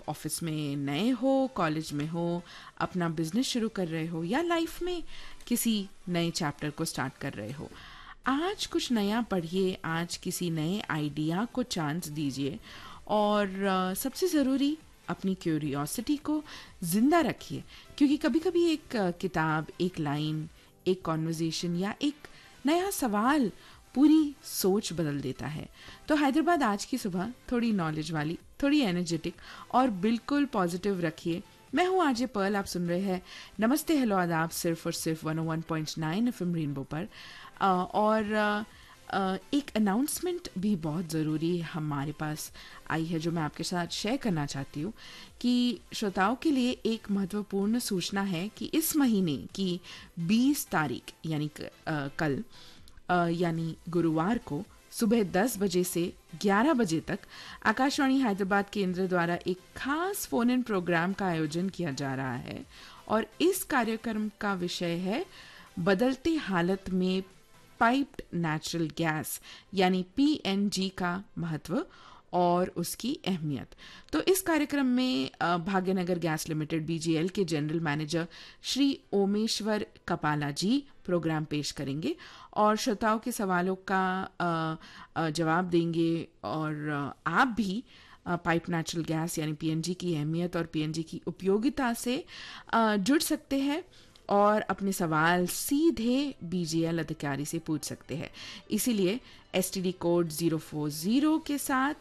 Office में नए हो, कॉलेज में हो, अपना बिजनेस शुरू कर रहे हो या लाइफ में किसी नए चैप्टर को स्टार्ट कर रहे हो, आज कुछ नया पढ़िए, आज किसी नए आइडिया को चांस दीजिए और सबसे ज़रूरी अपनी क्यूरियोसिटी को ज़िंदा रखिए, क्योंकि कभी कभी एक किताब, एक लाइन, एक कॉन्वर्जेशन या एक नया सवाल पूरी सोच बदल देता है। तो हैदराबाद आज की सुबह थोड़ी नॉलेज वाली, थोड़ी एनर्जेटिक और बिल्कुल पॉजिटिव रखिए। मैं हूँ आरजे पर्ल, आप सुन रहे हैं नमस्ते हेलो आदाब सिर्फ और सिर्फ 101.9 एफएम रेनबो पर। एक अनाउंसमेंट भी बहुत ज़रूरी हमारे पास आई है जो मैं आपके साथ शेयर करना चाहती हूँ कि श्रोताओं के लिए एक महत्वपूर्ण सूचना है कि इस महीने की 20 तारीख यानी कल यानी गुरुवार को सुबह 10 बजे से 11 बजे तक आकाशवाणी हैदराबाद केंद्र द्वारा एक खास फोन इन प्रोग्राम का आयोजन किया जा रहा है और इस कार्यक्रम का विषय है बदलती हालत में पाइप्ड नेचुरल गैस यानी पीएनजी का महत्व और उसकी अहमियत। तो इस कार्यक्रम में भाग्यनगर गैस लिमिटेड बीजीएल के जनरल मैनेजर श्री ओमेश्वर कपाला जी प्रोग्राम पेश करेंगे और श्रोताओं के सवालों का जवाब देंगे और आप भी पाइप नेचुरल गैस यानी पीएनजी की अहमियत और पीएनजी की उपयोगिता से जुड़ सकते हैं और अपने सवाल सीधे बीजीएल अधिकारी से पूछ सकते हैं। इसीलिए एसटीडी कोड 040 के साथ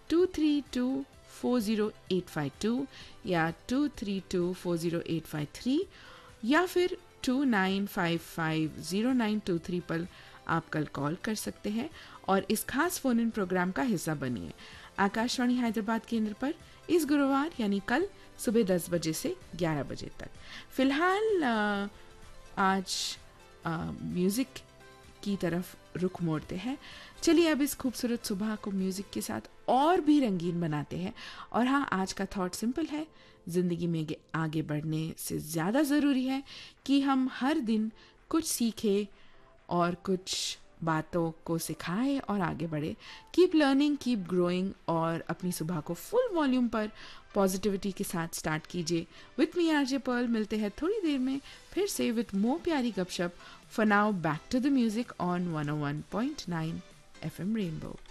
232-40852 या 232-40853 या फिर 29550923 पर आप कल कॉल कर सकते हैं और इस खास फोन इन प्रोग्राम का हिस्सा बनिए। आकाशवाणी हैदराबाद केंद्र पर इस गुरुवार यानी कल सुबह 10 बजे से 11 बजे तक। फिलहाल आज म्यूज़िक की तरफ रुख मोड़ते हैं। चलिए अब इस खूबसूरत सुबह को म्यूज़िक के साथ और भी रंगीन बनाते हैं। और हाँ, आज का थॉट सिंपल है, ज़िंदगी में आगे बढ़ने से ज़्यादा ज़रूरी है कि हम हर दिन कुछ सीखें और कुछ बातों को सिखाएं और आगे बढ़े। कीप लर्निंग, कीप ग्रोइंग और अपनी सुबह को फुल वॉल्यूम पर पॉजिटिविटी के साथ स्टार्ट कीजिए। विथ मी आरजे पर्ल, मिलते हैं थोड़ी देर में फिर से विथ मोर प्यारी गपशप। For now back to the music on 101.9 FM rainbow.